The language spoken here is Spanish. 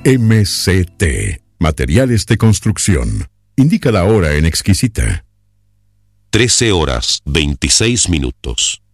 MCT, Materiales de Construcción. Indica la hora en Exquisita. 13 horas, 26 minutos.